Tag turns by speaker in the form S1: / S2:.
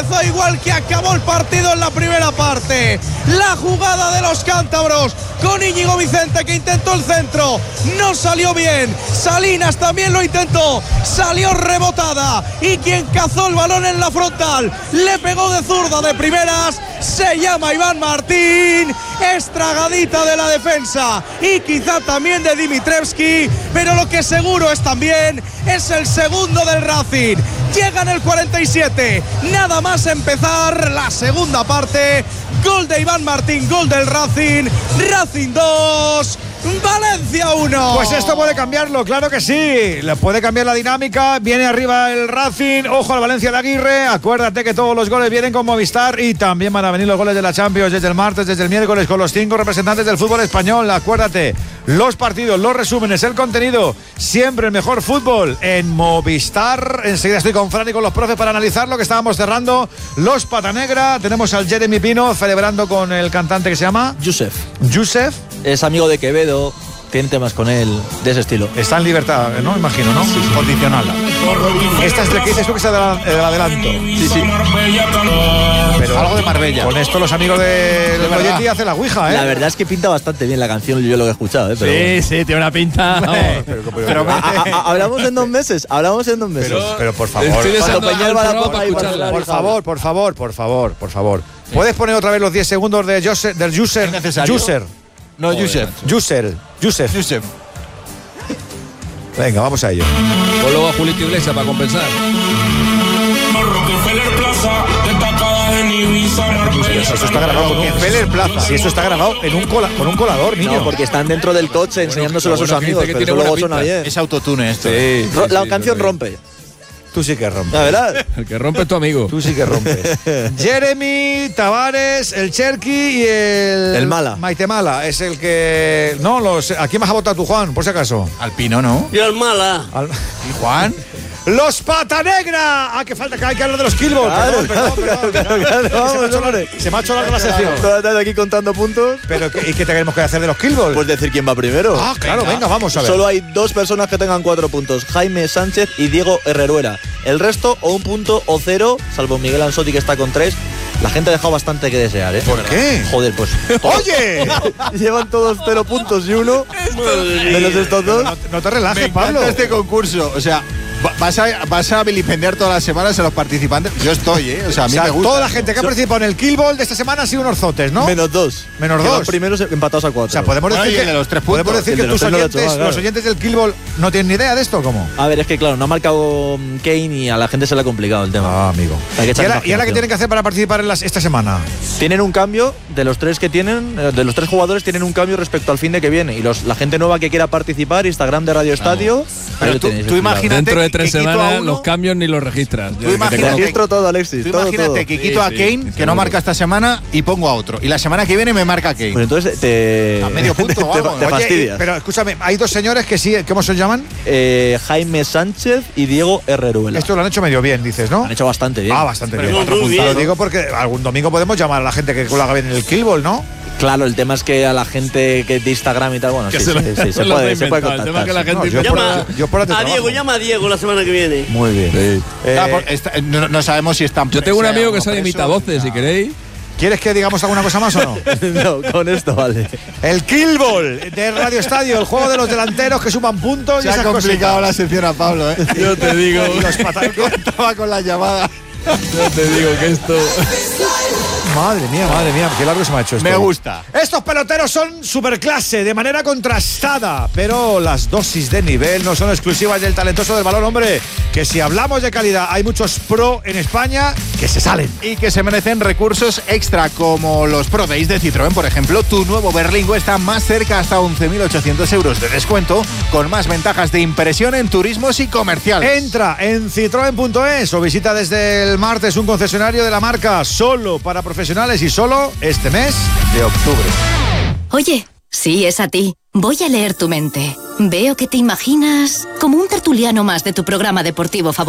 S1: empezó igual que acabó el partido en la primera parte. La jugada de los cántabros con Íñigo Vicente, que intentó el centro, no salió bien. Salinas también lo intentó, salió rebotada, y quien cazó el balón en la frontal le pegó de zurda de primeras. Se llama Iván Martín. Estragadita de la defensa y quizá también de Dimitrievski, pero lo que seguro es también es el segundo del Racing. Llega en el 47, nada más empezar la segunda parte. Gol de Iván Martín, gol del Racing. Racing 2, Valencia 1.
S2: Pues esto puede cambiarlo, claro que sí. Puede cambiar la dinámica. Viene arriba el Racing. Ojo al Valencia de Aguirre. Acuérdate que todos los goles vienen con Movistar, y también van a venir los goles de la Champions desde el martes, desde el miércoles, con los 5 representantes del fútbol español. Acuérdate, los partidos, los resúmenes, el contenido, siempre el mejor fútbol en Movistar. Enseguida estoy con Fran y con los profes para analizar lo que estábamos cerrando. Los Patanegra. Tenemos al Jeremy Pino celebrando con el cantante que se llama
S3: Yusef.
S4: Es amigo de Quevedo, tiene temas con él de ese estilo.
S2: Está en libertad, ¿no? Imagino, ¿no? Sí. Condicional. Esta es la que dices tú, que es el adelanto.
S4: Sí.
S2: Pero algo de Marbella. Con esto los amigos del Proyecto hacen la ouija, ¿eh?
S4: La verdad es que pinta bastante bien la canción, yo lo que he escuchado, ¿eh? Pero
S3: sí, sí, tiene una pinta.
S4: pero hablamos en 2 meses.
S2: Pero por favor.
S3: Estoy deseando
S2: por favor. ¿Puedes poner otra vez los 10 segundos de del Yusser?
S3: ¿Es necesario? No, Yusef.
S2: Venga, vamos a ello.
S3: O luego a Julito Iglesias para compensar.
S2: Eso está grabado en Feller Plaza. Si esto está grabado con un colador, niño.
S4: No, porque están dentro del coche enseñándoselo a sus amigos, pero eso luego suena bien.
S3: Es autotune esto.
S4: Sí, la canción rompe.
S2: Tú sí que rompes.
S4: La verdad.
S3: El que rompe es tu amigo.
S2: Tú sí que rompes. Jeremy, Tavares, el Cherky y el
S4: Mala.
S2: Maite Mala. Es el que... No, ¿a quién vas a votar tú, Juan? Por si acaso.
S3: Al Pino, ¿no?
S5: Y el Mala.
S2: ¿Y Juan? ¡Los Patanegra! ¡Ah, que falta! Que hay que hablar de los Killball. Perdón. Se me ha hecho larga la sección.
S4: Estás aquí contando puntos.
S2: Pero, ¿y qué tenemos que hacer de los Killball?
S4: Pues decir quién va primero.
S2: Ah, claro, venga, vamos a ver.
S4: Solo hay 2 personas que tengan 4 puntos: Jaime Sánchez y Diego Herreruela. El resto, o 1 punto o 0, salvo Miguel Ansotti, que está con 3. La gente ha dejado bastante que desear, ¿eh?
S2: ¿Por qué?
S4: Joder, pues.
S2: ¡Oye!
S4: Llevan todos 0 puntos y 1. Menos estos 2.
S2: No te relajes, Pablo.
S3: Este concurso, o sea, vas a vilipendiar todas las semanas a los participantes. Yo estoy, ¿eh? O sea, a mí me gusta.
S2: Toda la gente que ha participado en el Kill Ball de esta semana ha sido unos zotes, ¿no?
S4: Menos 2.
S2: Los
S4: primeros empatados a 4.
S2: O sea, podemos decir que
S3: de los 3 puntos.
S2: Podemos decir que tus oyentes, los oyentes del Kill Ball, no tienen ni idea de esto, ¿o cómo?
S4: A ver, es que claro, no ha marcado Kane y a la gente se le ha complicado el tema.
S2: Ah, amigo. ¿Y ahora qué tienen que hacer para participar en esta semana?
S4: Tienen un cambio, de los 3 que tienen, de los 3 jugadores tienen un cambio respecto al fin de que viene. Y la gente nueva que quiera participar, Instagram de Radio Estadio.
S3: Pero tú imagínate.
S6: Dentro de 3 semanas los cambios ni los registras.
S3: Tú imagínate,
S4: registro todo, Alexis.
S3: Tú imagínate que quito a Kane, que no marca esta semana, y pongo a otro. Y la semana que viene me marca Kane.
S4: Pues entonces
S3: a medio punto o algo.
S4: te fastidias.
S2: Pero escúchame, hay 2 señores que sí, ¿cómo se llaman?
S4: Jaime Sánchez y Diego Herreruela.
S2: Esto lo han hecho medio bien, dices, ¿no?
S4: Han hecho bastante bien.
S2: Ah, bastante bien.
S5: Bien.
S2: Lo digo porque algún domingo podemos llamar a la gente que lo haga bien en el Kill Ball, ¿no?
S4: Claro, el tema es que a la gente que de Instagram y tal, bueno, sí, se puede contactar.
S6: El tema es que la gente
S2: yo por
S5: a Diego, llama a Diego la semana que viene.
S2: Muy bien.
S3: No sabemos si están.
S6: Yo tengo un amigo que sabe imitavoces, si queréis.
S2: ¿Quieres que digamos alguna cosa más o no?
S4: No, con esto vale.
S2: El Kill Ball de Radio Estadio, el juego de los delanteros que suman puntos.
S3: Se ha complicado la sección a Pablo, ¿eh?
S6: Yo te digo.
S2: Los
S3: Estaba con la llamada.
S6: Yo te digo que esto.
S2: Madre mía, qué largo se me ha hecho esto.
S3: Me gusta.
S2: Estos peloteros son superclase, de manera contrastada, pero las dosis de nivel no son exclusivas del talentoso del balón, hombre. Que si hablamos de calidad, hay muchos pro en España que se salen.
S3: Y que se merecen recursos extra, como los Pro Days de Citroën, por ejemplo. Tu nuevo Berlingo está más cerca, hasta 11.800 euros de descuento, con más ventajas de impresión en turismos y comerciales.
S2: Entra en citroen.es o visita desde el martes un concesionario de la marca, solo para profesionales y solo este mes de octubre.
S7: Oye, sí, es a ti. Voy a leer tu mente. Veo que te imaginas como un tertuliano más de tu programa deportivo favorito.